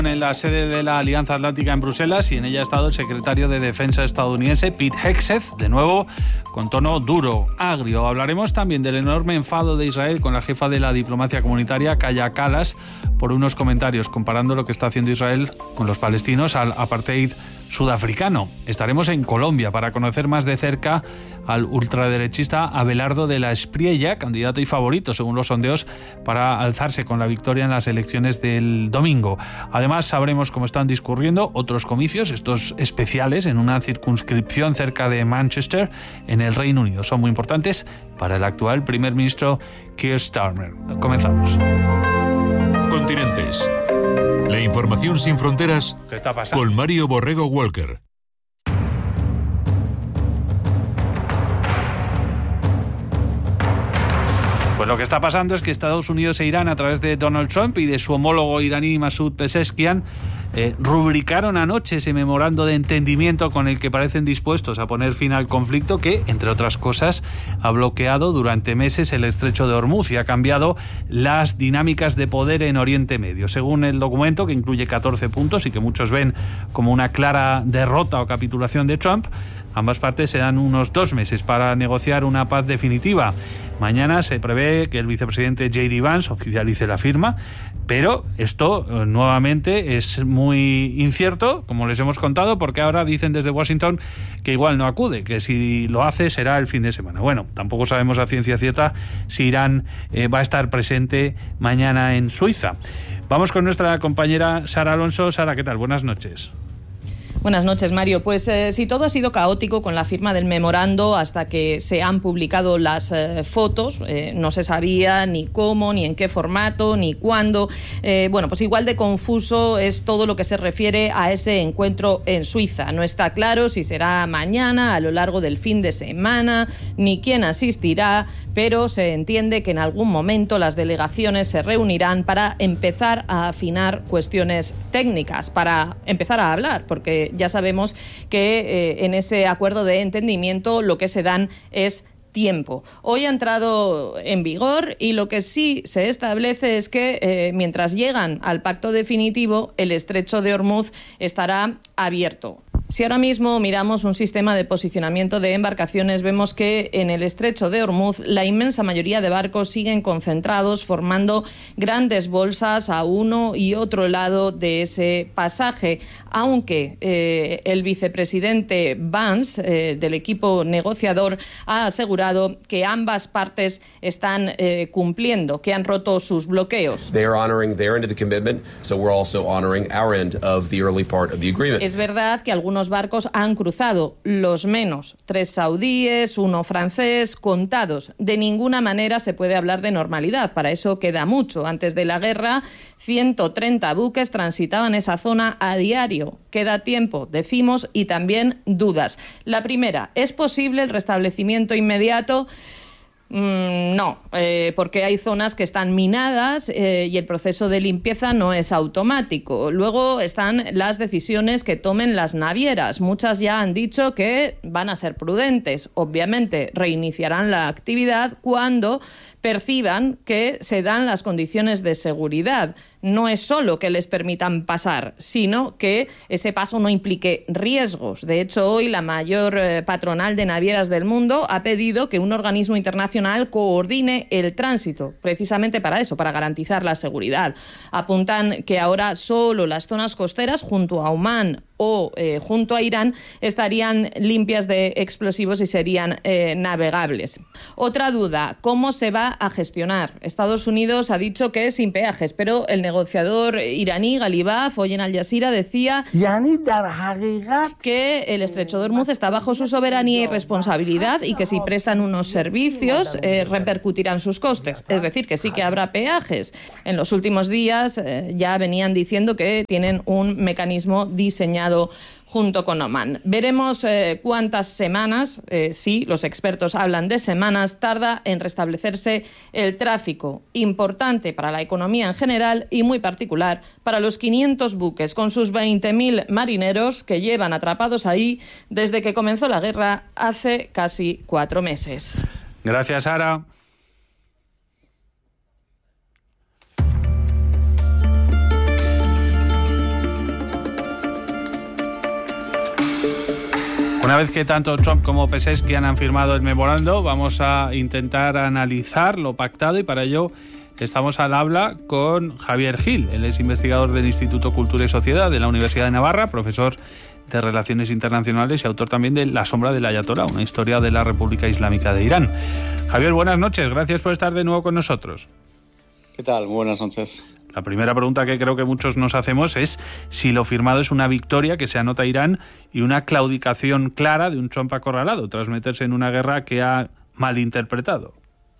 En la sede de la Alianza Atlántica en Bruselas, y en ella ha estado el secretario de Defensa estadounidense, Pete Hegseth, de nuevo con tono duro, agrio. Hablaremos también del enorme enfado de Israel con la jefa de la diplomacia comunitaria, Kaja Kallas, por unos comentarios comparando lo que está haciendo Israel con los palestinos al apartheid sudafricano. Estaremos en Colombia para conocer más de cerca al ultraderechista Abelardo de la Espriella, candidato y favorito, según los sondeos, para alzarse con la victoria en las elecciones del domingo. Además, sabremos cómo están discurriendo otros comicios, estos especiales, en una circunscripción cerca de Manchester, en el Reino Unido. Son muy importantes para el actual primer ministro Keir Starmer. Comenzamos. Continentes. La información sin fronteras con Mario Borrego Walker. Pues lo que está pasando es que Estados Unidos e Irán, a través de Donald Trump y de su homólogo iraní Masoud Pezeshkian, rubricaron anoche ese memorando de entendimiento con el que parecen dispuestos a poner fin al conflicto que, entre otras cosas, ha bloqueado durante meses el estrecho de Hormuz y ha cambiado las dinámicas de poder en Oriente Medio. Según el documento, que incluye 14 puntos y que muchos ven como una clara derrota o capitulación de Trump, ambas partes se dan unos 2 meses para negociar una paz definitiva. Mañana se prevé que el vicepresidente J.D. Vance oficialice la firma, pero esto nuevamente es muy incierto, como les hemos contado, porque ahora dicen desde Washington que igual no acude, que si lo hace será el fin de semana. Bueno, tampoco sabemos a ciencia cierta si Irán va a estar presente mañana en Suiza. Vamos con nuestra compañera Sara Alonso. Sara, ¿qué tal? Buenas noches. Buenas noches, Mario. Pues si todo ha sido caótico con la firma del memorando hasta que se han publicado las fotos, no se sabía ni cómo, ni en qué formato, ni cuándo. Bueno, pues igual de confuso es todo lo que se refiere a ese encuentro en Suiza. No está claro si será mañana, a lo largo del fin de semana, ni quién asistirá, pero se entiende que en algún momento las delegaciones se reunirán para empezar a afinar cuestiones técnicas, para empezar a hablar, porque ya sabemos que en ese acuerdo de entendimiento lo que se dan es tiempo. Hoy ha entrado en vigor y lo que sí se establece es que mientras llegan al pacto definitivo, el estrecho de Hormuz estará abierto. Si ahora mismo miramos un sistema de posicionamiento de embarcaciones, vemos que en el estrecho de Hormuz la inmensa mayoría de barcos siguen concentrados, formando grandes bolsas a uno y otro lado de ese pasaje, aunque el vicepresidente Vance, del equipo negociador, ha asegurado que ambas partes están cumpliendo, que han roto sus bloqueos. Es verdad que algunos barcos han cruzado, los menos, 3 saudíes, 1 francés, contados. De ninguna manera se puede hablar de normalidad, para eso queda mucho. Antes de la guerra, 130 buques transitaban esa zona a diario. Queda tiempo, decimos, y también dudas. La primera, ¿es posible el restablecimiento inmediato? No, porque hay zonas que están minadas y el proceso de limpieza no es automático. Luego están las decisiones que tomen las navieras. Muchas ya han dicho que van a ser prudentes. Obviamente reiniciarán la actividad cuando perciban que se dan las condiciones de seguridad. No es solo que les permitan pasar, sino que ese paso no implique riesgos. De hecho, hoy la mayor patronal de navieras del mundo ha pedido que un organismo internacional coordine el tránsito, precisamente para eso, para garantizar la seguridad. Apuntan que ahora solo las zonas costeras junto a Omán o junto a Irán estarían limpias de explosivos y serían navegables. Otra duda, ¿cómo se va a gestionar? Estados Unidos ha dicho que es sin peajes, pero el negociador iraní Galibaf, hoy en Al Jazeera, decía que el estrecho de Hormuz está bajo su soberanía y responsabilidad y que si prestan unos servicios repercutirán sus costes. Es decir, que sí que habrá peajes. En los últimos días ya venían diciendo que tienen un mecanismo diseñado junto con Omán. Veremos cuántas semanas, sí, los expertos hablan de semanas, tarda en restablecerse el tráfico, importante para la economía en general y muy particular para los 500 buques con sus 20.000 marineros que llevan atrapados ahí desde que comenzó la guerra hace casi 4 meses. Gracias, Sara. Una vez que tanto Trump como Pezeshkian han firmado el memorando, vamos a intentar analizar lo pactado y para ello estamos al habla con Javier Gil. Él es investigador del Instituto Cultura y Sociedad de la Universidad de Navarra, profesor de Relaciones Internacionales y autor también de La sombra del Ayatolá, una historia de la República Islámica de Irán. Javier, buenas noches. Gracias por estar de nuevo con nosotros. ¿Qué tal? Buenas noches. La primera pregunta que creo que muchos nos hacemos es si lo firmado es una victoria que se anota a Irán y una claudicación clara de un Trump acorralado tras meterse en una guerra que ha malinterpretado.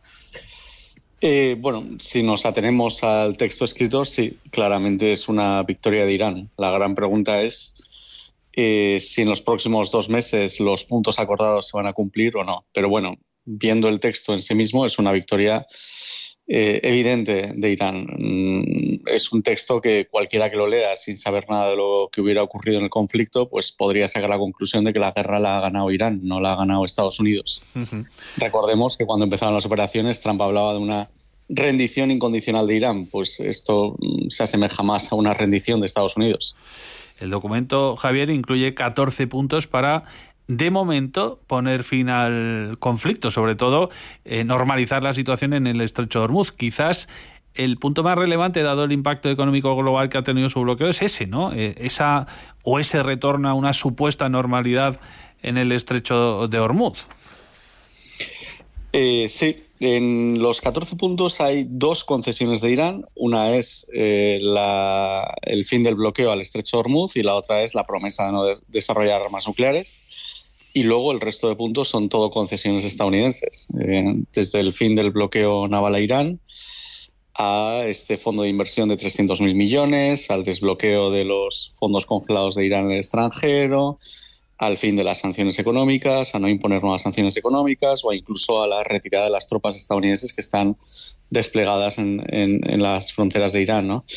Bueno, si nos atenemos al texto escrito, sí, claramente es una victoria de Irán. La gran pregunta es si en los próximos 2 meses los puntos acordados se van a cumplir o no. Pero bueno, viendo el texto en sí mismo, es una victoria evidente de Irán. Es un texto que cualquiera que lo lea sin saber nada de lo que hubiera ocurrido en el conflicto, pues podría sacar la conclusión de que la guerra la ha ganado Irán, no la ha ganado Estados Unidos. Uh-huh. Recordemos que cuando empezaron las operaciones, Trump hablaba de una rendición incondicional de Irán. Pues esto se asemeja más a una rendición de Estados Unidos. El documento, Javier, incluye 14 puntos para, de momento, poner fin al conflicto, sobre todo normalizar la situación en el estrecho de Hormuz. Quizás el punto más relevante, dado el impacto económico global que ha tenido su bloqueo, es ese, ¿no? Ese retorno a una supuesta normalidad en el estrecho de Hormuz. Sí, en los 14 puntos hay 2 concesiones de Irán. Una es el fin del bloqueo al estrecho de Hormuz y la otra es la promesa de no desarrollar armas nucleares. Y luego el resto de puntos son todo concesiones estadounidenses, desde el fin del bloqueo naval a Irán a este fondo de inversión de 300.000 millones, al desbloqueo de los fondos congelados de Irán en el extranjero, al fin de las sanciones económicas, a no imponer nuevas sanciones económicas o incluso a la retirada de las tropas estadounidenses que están desplegadas en las fronteras de Irán, ¿no?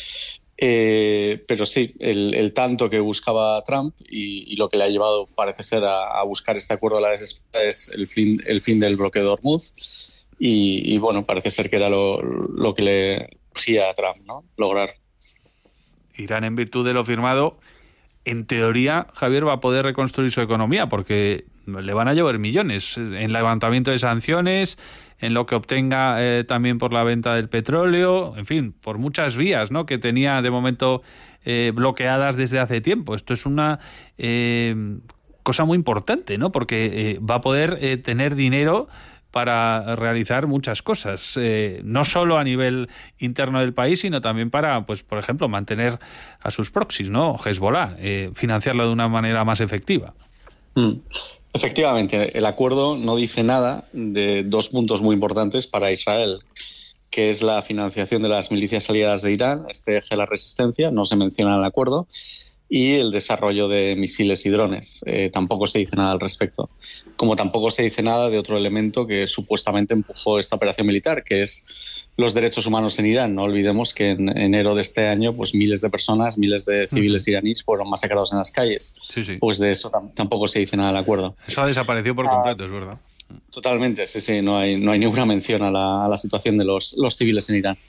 Pero sí, el tanto que buscaba Trump y lo que le ha llevado, parece ser, a buscar este acuerdo a la desesperada es el fin del bloqueo de Hormuz y bueno, parece ser que era lo que le urgía a Trump, ¿no? Lograr. Irán, en virtud de lo firmado, en teoría, Javier, va a poder reconstruir su economía porque le van a llover millones en levantamiento de sanciones, en lo que obtenga también por la venta del petróleo, en fin, por muchas vías, ¿no?, que tenía de momento bloqueadas desde hace tiempo. Esto es una cosa muy importante, ¿no?, porque va a poder tener dinero para realizar muchas cosas, no solo a nivel interno del país, sino también para, pues, por ejemplo, mantener a sus proxies, ¿no? Hezbollah, financiarlo de una manera más efectiva. Efectivamente, el acuerdo no dice nada de 2 puntos muy importantes para Israel, que es la financiación de las milicias aliadas de Irán, este eje de la resistencia, no se menciona en el acuerdo, y el desarrollo de misiles y drones. Tampoco se dice nada al respecto. Como tampoco se dice nada de otro elemento que supuestamente empujó esta operación militar, que es los derechos humanos en Irán. No olvidemos que en enero de este año, pues miles de personas, miles de civiles iraníes fueron masacrados en las calles. Sí. Pues de eso tampoco se dice nada al acuerdo. Eso ha desaparecido por completo, es verdad. Totalmente, sí. No hay ninguna mención a la situación de los civiles en Irán.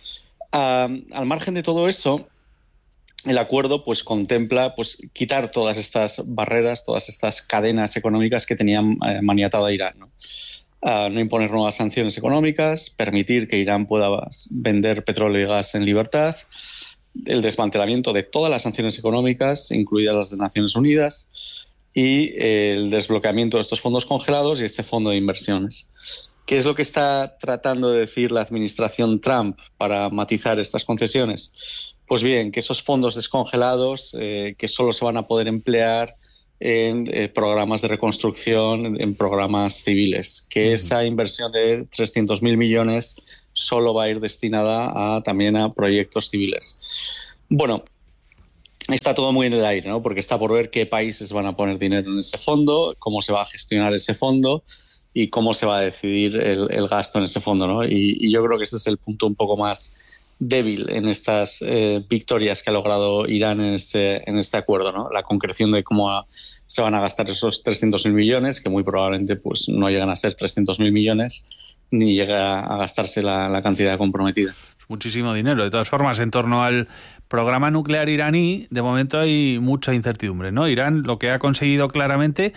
Al margen de todo eso, el acuerdo pues contempla pues quitar todas estas barreras, todas estas cadenas económicas que tenían maniatado a Irán, ¿no? No imponer nuevas sanciones económicas, permitir que Irán pueda vender petróleo y gas en libertad, el desmantelamiento de todas las sanciones económicas, incluidas las de Naciones Unidas, y el desbloqueamiento de estos fondos congelados y este fondo de inversiones. ¿Qué es lo que está tratando de decir la administración Trump para matizar estas concesiones? Pues bien, que esos fondos descongelados que solo se van a poder emplear en programas de reconstrucción, en programas civiles, que esa inversión de 300.000 millones solo va a ir destinada también a proyectos civiles. Bueno, está todo muy en el aire, ¿no?, porque está por ver qué países van a poner dinero en ese fondo, cómo se va a gestionar ese fondo y cómo se va a decidir el gasto en ese fondo, ¿no? Y yo creo que ese es el punto un poco más débil en estas victorias que ha logrado Irán en este acuerdo, ¿no? La concreción de cómo se van a gastar esos 300.000 millones, que muy probablemente pues no llegan a ser 300.000 millones, ni llega a gastarse la cantidad comprometida. Muchísimo dinero. De todas formas, en torno al programa nuclear iraní, de momento hay mucha incertidumbre, ¿no? Irán lo que ha conseguido claramente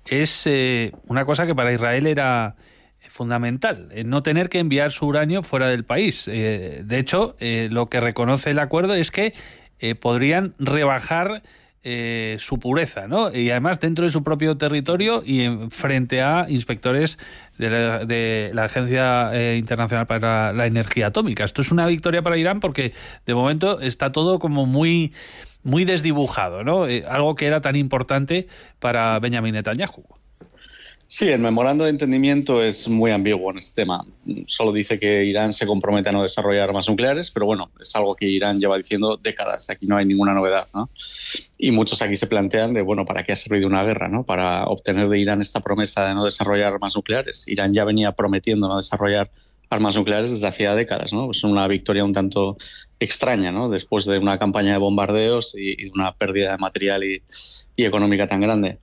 es una cosa que para Israel era fundamental, no tener que enviar su uranio fuera del país. De hecho, lo que reconoce el acuerdo es que podrían rebajar su pureza, ¿no? Y además dentro de su propio territorio y frente a inspectores de la Agencia Internacional para la Energía Atómica. Esto es una victoria para Irán porque de momento está todo como muy desdibujado, ¿no? Algo que era tan importante para Benjamin Netanyahu. Sí, el memorando de entendimiento es muy ambiguo en este tema. Solo dice que Irán se compromete a no desarrollar armas nucleares, pero bueno, es algo que Irán lleva diciendo décadas. Aquí no hay ninguna novedad, ¿no? Y muchos aquí se plantean de, bueno, ¿para qué ha servido una guerra, ¿no? Para obtener de Irán esta promesa de no desarrollar armas nucleares. Irán ya venía prometiendo no desarrollar armas nucleares desde hacía décadas, ¿no? Es una victoria un tanto extraña, ¿no? Después de una campaña de bombardeos y de una pérdida de material y económica tan grande.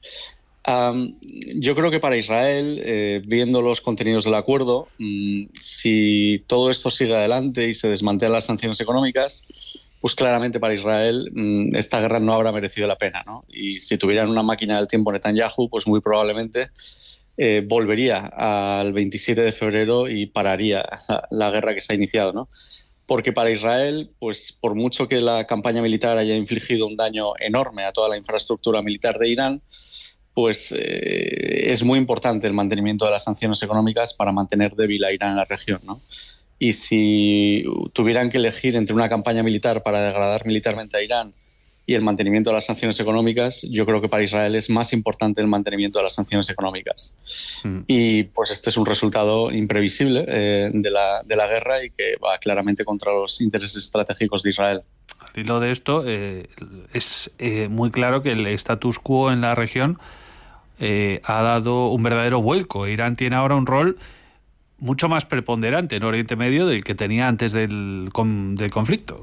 Yo creo que para Israel, viendo los contenidos del acuerdo, si todo esto sigue adelante y se desmantelan las sanciones económicas, pues claramente para Israel esta guerra no habrá merecido la pena, ¿no? Y si tuvieran una máquina del tiempo Netanyahu, pues muy probablemente volvería al 27 de febrero y pararía la guerra que se ha iniciado, ¿no? Porque para Israel, pues por mucho que la campaña militar haya infligido un daño enorme a toda la infraestructura militar de Irán, pues es muy importante el mantenimiento de las sanciones económicas para mantener débil a Irán en la región, ¿no? Y si tuvieran que elegir entre una campaña militar para degradar militarmente a Irán y el mantenimiento de las sanciones económicas, yo creo que para Israel es más importante el mantenimiento de las sanciones económicas. Y pues este es un resultado imprevisible de la guerra y que va claramente contra los intereses estratégicos de Israel. Al hilo de esto, es muy claro que el status quo en la región ha dado un verdadero vuelco. Irán tiene ahora un rol mucho más preponderante en Oriente Medio del que tenía antes del conflicto.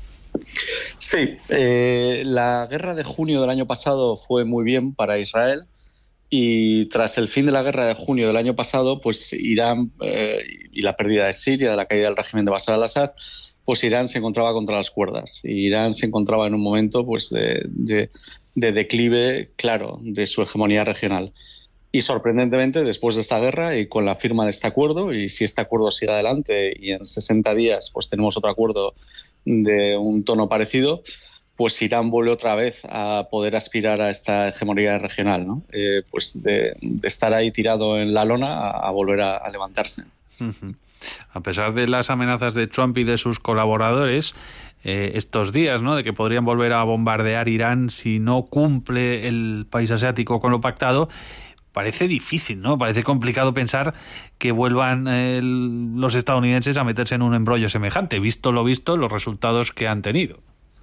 Sí, la guerra de junio del año pasado fue muy bien para Israel y tras el fin de la guerra de junio del año pasado, pues Irán y la pérdida de Siria, de la caída del régimen de Bashar al-Assad, pues Irán se encontraba contra las cuerdas. Y Irán se encontraba en un momento pues de declive claro de su hegemonía regional. Y sorprendentemente, después de esta guerra y con la firma de este acuerdo, y si este acuerdo sigue adelante y en 60 días pues tenemos otro acuerdo de un tono parecido, pues Irán vuelve otra vez a poder aspirar a esta hegemonía regional, ¿no? Pues de estar ahí tirado en la lona a volver a levantarse. Uh-huh. A pesar de las amenazas de Trump y de sus colaboradores, estos días, ¿no?, de que podrían volver a bombardear Irán si no cumple el país asiático con lo pactado, parece difícil, ¿no? Parece complicado pensar que vuelvan los estadounidenses a meterse en un embrollo semejante, visto los resultados que han tenido.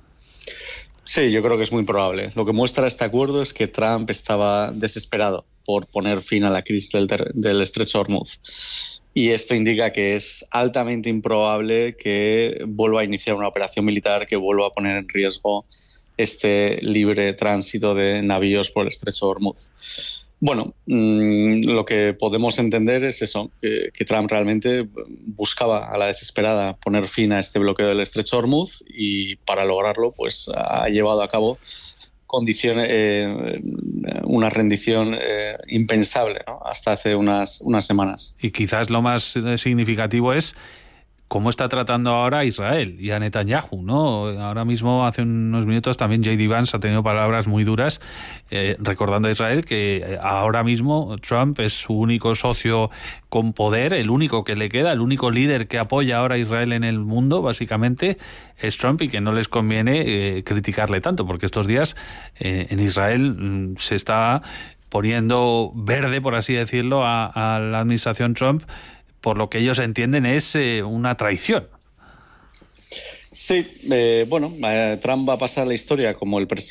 Sí, yo creo que es muy probable. Lo que muestra este acuerdo es que Trump estaba desesperado por poner fin a la crisis del estrecho de Hormuz. Y esto indica que es altamente improbable que vuelva a iniciar una operación militar que vuelva a poner en riesgo este libre tránsito de navíos por el estrecho de Hormuz. Bueno, lo que podemos entender es eso, que Trump realmente buscaba a la desesperada poner fin a este bloqueo del estrecho de Hormuz y para lograrlo pues ha llevado a cabo una rendición impensable, ¿no?, hasta hace unas semanas. Y quizás lo más significativo es cómo está tratando ahora a Israel y a Netanyahu, ¿no? Ahora mismo, hace unos minutos, también J.D. Vance ha tenido palabras muy duras recordando a Israel que ahora mismo Trump es su único socio con poder, el único que le queda, el único líder que apoya ahora a Israel en el mundo, básicamente, es Trump, y que no les conviene criticarle tanto, porque estos días en Israel se está poniendo verde, por así decirlo, a la administración Trump, por lo que ellos entienden es una traición. Sí, Trump va a pasar la historia como el presidente